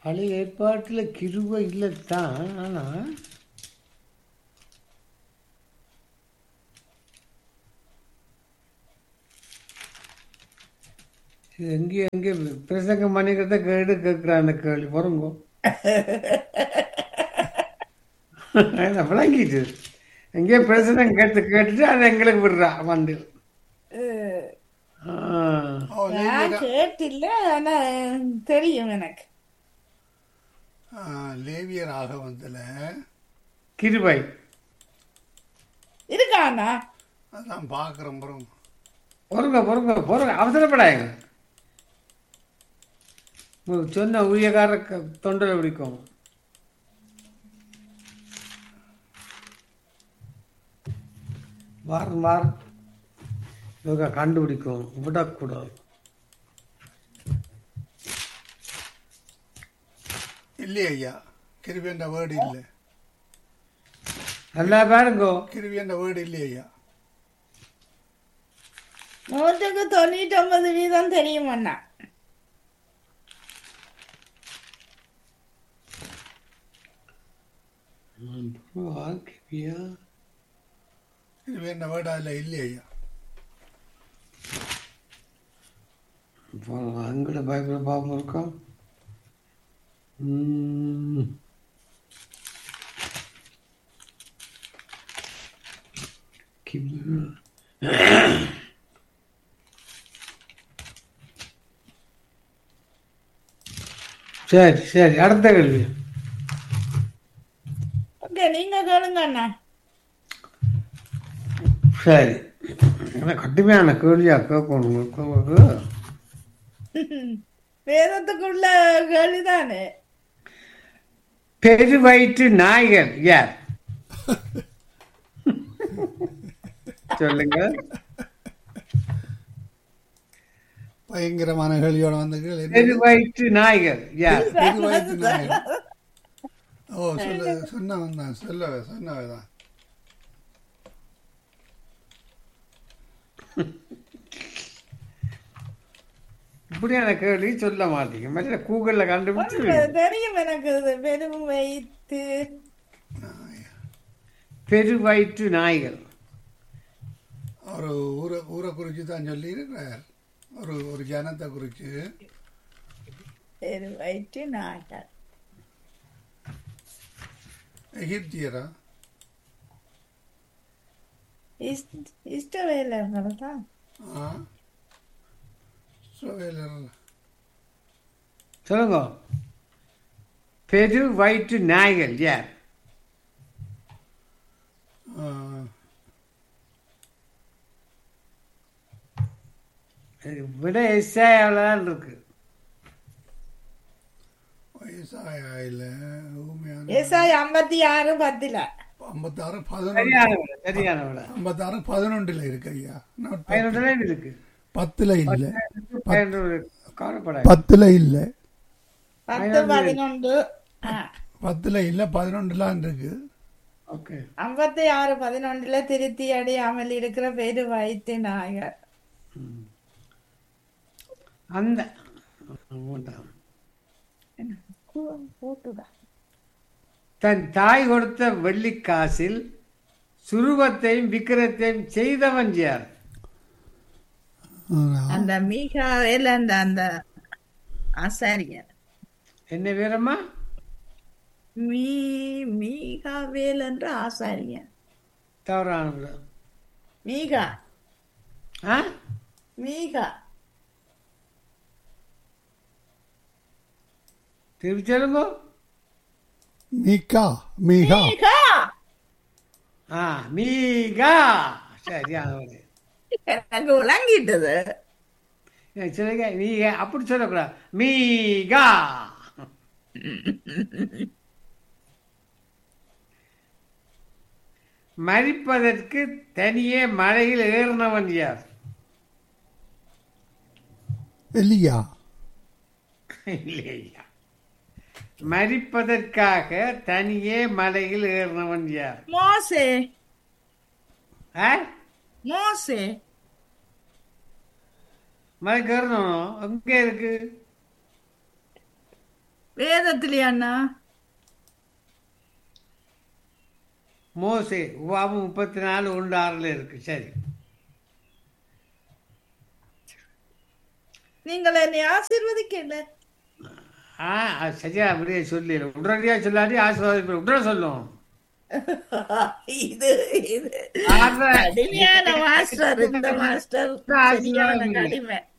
பழைய ஏற்பாட்டில் கிருபை இல்லைத்தான், ஆனால் இது எங்கேயும் எங்கேயும் பிரசங்கம் பண்ணிக்கிறத கேட்குறான் அந்த கேள்வி பொறுங்கோ. விளங்கிட்டு எங்கேயோ பிரசங்கம் கேட்டுட்டு அதை எங்களுக்கு விடுறா வந்து. நான் கேட்டில்ல, ஆனா தெரியும் எனக்கு. லேவியர் ஆகமத்துல கிருபை இருக்காண்ணா? அதான் பார்க்குறோம். பொறுங்க அவசரப்படாங்க. சொன்ன ஊழியக்கார தொண்டரை பிடிக்கும். வாரம் கண்டுபிடிக்கும், விடக்கூடாது. இல்லையே ஐயா, கிருபி என்ற வேர்டு இல்லை. நல்லா பாருங்கோ, கிருபி என்ற வேர்டு இல்லையே ஐயா. 99% தெரியும் அண்ணா. கிருபி என்ற வேர்டு அதில் இல்லையே ஐயா. அங்கட பைபிள் பாப்போம் இருக்கோம். சரி அடுத்த கேள்வி. நீங்க கேளுங்க அண்ணா. சரி, கடுமையான கேள்வியா கேட்கணும். வேதத்துக்குள்ள கேள்விதானே. பெருவயிற்று நாய்கள் யார்? சொல்லுங்க. பயங்கரமான கேள்வியோட வந்து பெருவயிற்று நாய்கள் யார்? பெருவயிற்று நாய்கள். ஓ சொன்னதான். இப்படியான கேள்வி சொல்ல மாட்டீங்க. மற்ற கூகுள்ல கண்டுபிடிச்சு தெரியும் எனக்கு. பெருவயிற்று நாய்கள் ஒரு ஊரை குறிச்சு தான் சொல்லி இருக்கிறார். ஒரு ஜனத்தை குறிச்சு பெருவயிற்று நாய்கள். எகிப்தியரா? இஷ்டவேலர்கள் தான். சொல்லுங்க. பெருவயிற்று நாய்கள் யார்? விட எஸ்ஐயாவில் இருக்கு. ஏசாயா 56:10. 56:11 இருக்கு ஐயா. 11 இருக்கு. 10 இல்ல. 10 இல்ல. 11 இருக்கு. 56:11 திருத்தி அடையாமல் இருக்கிற பெருவயிற்று நாய்கள். அந்த தன் தாய் கொடுத்த வெள்ளிக்காசில் சுரூபத்தையும் விக்கிரத்தையும் செய்தவன் யார்? அந்த மீகாவேல் அந்த ஆசாரியர். என்ன பேரம்மா? மீகாவேல் என்ற ஆசாரியர். தவறான மீகா. மீகா. திருப்பி சொல்லுங்க. மீகா. மீகா. சரியான எனக்கு விளங்கிட்டது. சொல்லுங்க. மீகா அப்படி சொல்லக்கூடாது. மீகா. மரிப்பதற்கு தனியே மலையில் ஏறினவன் யார்? எலியா. இல்லையா. மரிப்பதற்காக தனியே மலையில் ஏறினவன் யார்? மோசே. மலைக்கு ஏறணும். அங்கே இருக்கு. வேதத்திலேயா அண்ணா? மோசே உபாபம் 34:1-6 இருக்கு. சரி, நீங்கள் என்னை ஆசீர்வதிக்கல. அது சரியா அப்படியே சொல்லி உடனடியா சொல்லாட்டி ஆசீர்வாதம் உடனே சொல்லும். இது இது கடுமையான மாஸ்டர். இந்த மாஸ்டர் சரியான கடுமை.